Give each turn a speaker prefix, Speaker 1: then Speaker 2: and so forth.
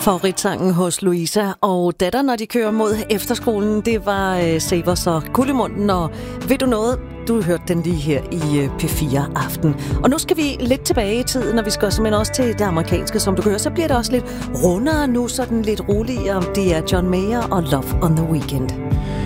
Speaker 1: Favoritsangen hos Louisa og datter, når de kører mod efterskolen, det var Savers og Kuldemunden, og ved du noget? Du hørte den lige her i P4 Aften. Og nu skal vi lidt tilbage i tiden, og vi skal simpelthen også til det amerikanske, som du kan høre. Så bliver det også lidt rundere nu, sådan lidt roligere. Det er John Mayer og Love on the Weekend.